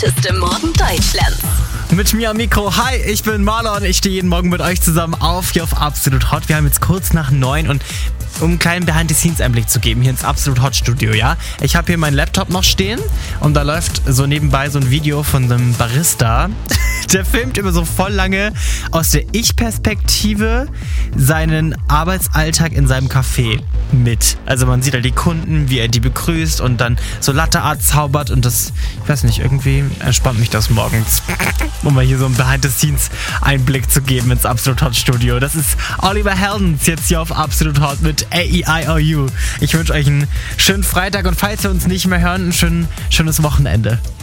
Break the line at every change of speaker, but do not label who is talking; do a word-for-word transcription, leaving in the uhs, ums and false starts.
Beste Morgen Deutschlands.
Mit mir am Mikro. Hi, ich bin Marlon. Ich stehe jeden Morgen mit euch zusammen auf hier auf Absolut Hot. Wir haben jetzt kurz nach neun und um einen kleinen Behind-the-Scenes-Einblick zu geben, hier ins Absolut Hot Studio, ja. Ich habe hier meinen Laptop noch stehen und da läuft so nebenbei so ein Video von einem Barista. Der filmt immer so voll lange aus der Ich-Perspektive seinen Arbeitsalltag in seinem Café mit. Also man sieht halt die Kunden, wie er die begrüßt und dann so Latte Art zaubert und das, ich weiß nicht, irgendwie entspannt mich das morgens, um mal hier so einen Behind-the-Scenes-Einblick zu geben ins Absolut Hot Studio. Das ist Oliver Heldens jetzt hier auf Absolut Hot mit A E I O U. Ich wünsche euch einen schönen Freitag und falls wir uns nicht mehr hören, ein schön, schönes Wochenende.